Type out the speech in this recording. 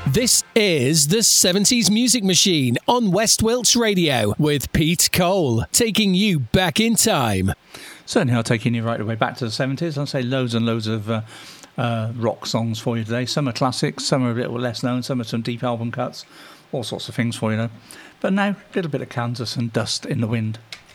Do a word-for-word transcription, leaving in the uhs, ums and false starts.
This is the seventies Music Machine on West Wilts Radio with Pete Cole, taking you back in time. Certainly, I'll taking you right away back to the seventies. I'll say loads and loads of uh, uh, rock songs for you today. Some are classics, some are a little less known, some are some deep album cuts, all sorts of things for you, know. But now, a little bit of Kansas and Dust in the Wind.